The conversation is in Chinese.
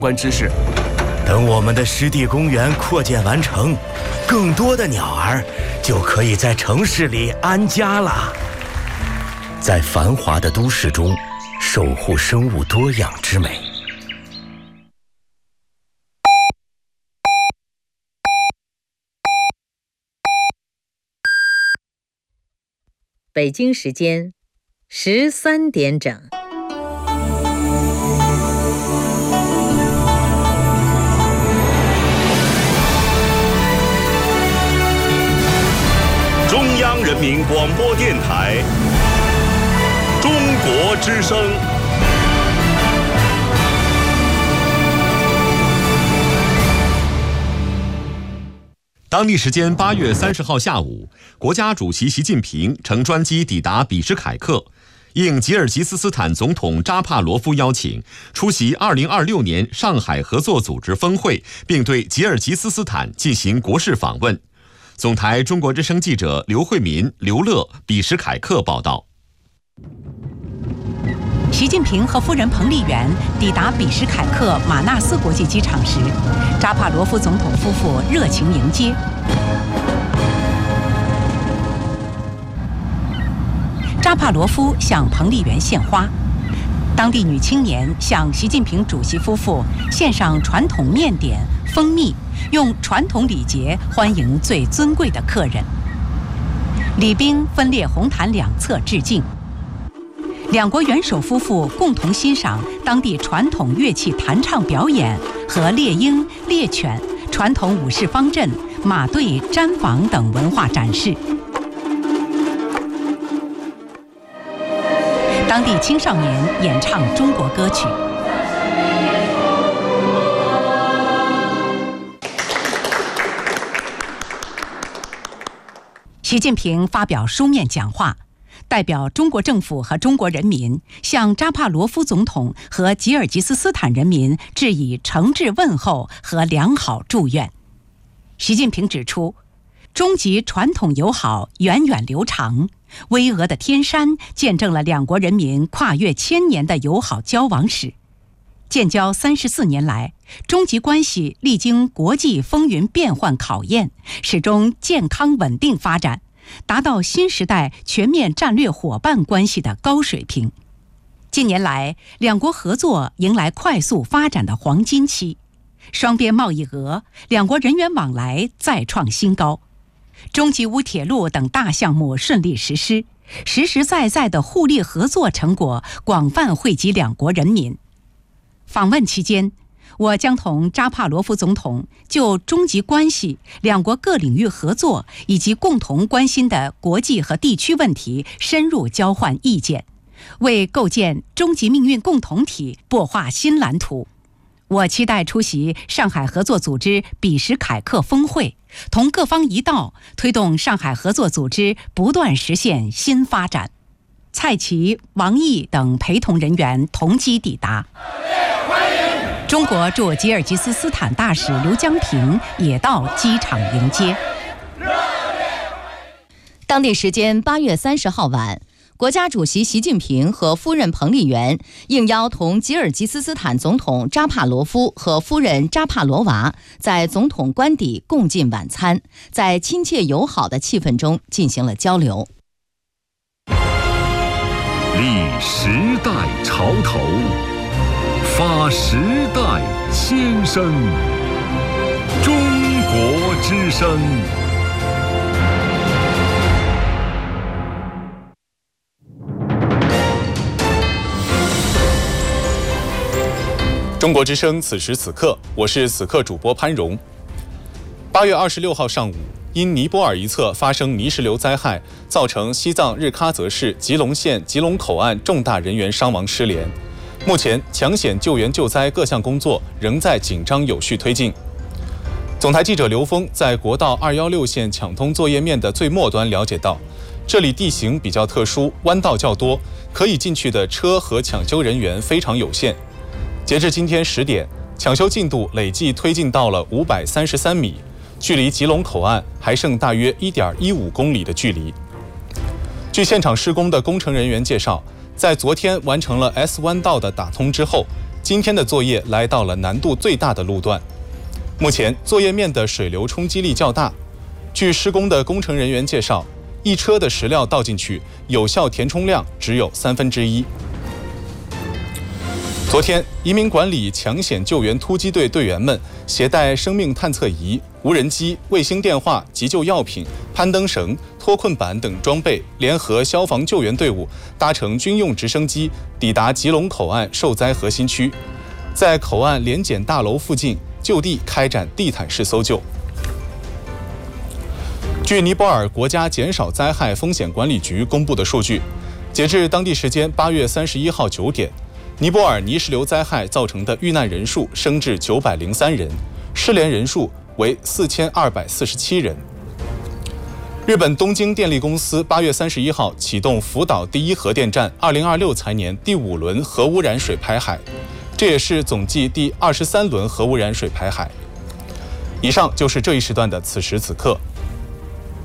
关知识。 等我们的湿地公园扩建完成，更多的鸟儿就可以在城市里安家了。在繁华的都市中，守护生物多样之美。 北京时间13点整。 中央人民广播电台中国之声。当地时间8月30号下午，国家主席习近平乘专机抵达比什凯克，应吉尔吉斯斯坦总统扎帕罗夫邀请，出席2026年上海合作组织峰会，并对吉尔吉斯斯坦进行国事访问。总台中国之声记者刘慧民、刘乐比什凯克报道。 习近平和夫人彭丽媛抵达比什凯克马纳斯国际机场时，扎帕罗夫总统夫妇热情迎接。扎帕罗夫向彭丽媛献花，当地女青年向习近平主席夫妇献上传统面点、蜂蜜，用传统礼节欢迎最尊贵的客人。礼宾分列红毯两侧致敬。两国元首夫妇共同欣赏当地传统乐器弹唱表演和猎鹰、猎犬、传统武士方阵、马队、毡房等文化展示。当地青少年演唱中国歌曲。习近平发表书面讲话，代表中国政府和中国人民向扎帕罗夫总统和吉尔吉斯斯坦人民致以诚挚问候和良好祝愿。习近平指出，中吉传统友好源远流长，巍峨的天山见证了两国人民跨越1000年的友好交往史。建交34年来，中吉关系历经国际风云变幻考验，始终健康稳定发展，达到新时代全面战略伙伴关系的高水平。近年来，两国合作迎来快速发展的黄金期，双边贸易额、两国人员往来再创新高，中吉乌铁路等大项目顺利实施，实实在在的互利合作成果广泛惠及两国人民。访问期间，我将同扎帕罗夫总统就中吉关系、两国各领域合作以及共同关心的国际和地区问题深入交换意见，为构建中吉命运共同体擘画新蓝图。我期待出席上海合作组织比什凯克峰会，同各方一道推动上海合作组织不断实现新发展。蔡奇、王毅等陪同人员同机抵达。中国驻吉尔吉斯斯坦大使刘江平也到机场迎接。 当地时间8月30号晚，国家主席习近平和夫人彭丽媛应邀同吉尔吉斯斯坦总统扎帕罗夫和夫人扎帕罗娃在总统官邸共进晚餐，在亲切友好的气氛中进行了交流。 立时代潮头，发时代先声，中国之声。中国之声此时此刻，我是此刻主播潘荣。8月26号上午，因尼泊尔一侧发生泥石流灾害，造成西藏日喀则市吉隆县吉隆口岸重大人员伤亡失联。目前，抢险救援救灾各项工作仍在紧张有序推进。总台记者刘峰在国道216线抢通作业面的最末端了解到，这里地形比较特殊，弯道较多，可以进去的车和抢修人员非常有限。截至今天10点，抢修进度累计推进到了533米，距离吉隆口岸还剩大约1.15公里的距离。据现场施工的工程人员介绍，在昨天完成了 S 弯道的打通之后， 今天的作业来到了难度最大的路段。目前作业面的水流冲击力较大，据施工的工程人员介绍，一车的石料倒进去，有效填充量只有1/3。昨天，移民管理抢险救援突击队队员们携带生命探测仪、无人机、卫星电话、急救药品、攀登绳、脱困板等装备，联合消防救援队伍，搭乘军用直升机抵达吉隆口岸受灾核心区，在口岸联检大楼附近就地开展地毯式搜救。据尼泊尔国家减少灾害风险管理局公布的数据，截至当地时间8月31号9点，尼泊尔泥石流灾害造成的遇难人数升至903人，失联人数为4247人。日本东京电力公司8月31号启动福岛第一核电站2026财年第5轮核污染水排海，这也是总计第23轮核污染水排海。以上就是这一时段的此时此刻。